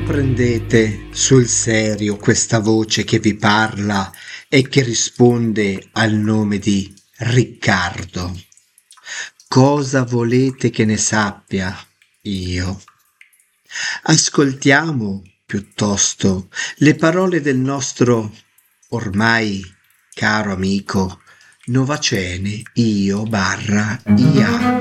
Non prendete sul serio questa voce che vi parla e che risponde al nome di Riccardo. Cosa volete che ne sappia io? Ascoltiamo piuttosto le parole del nostro ormai caro amico Novacene Io barra IA.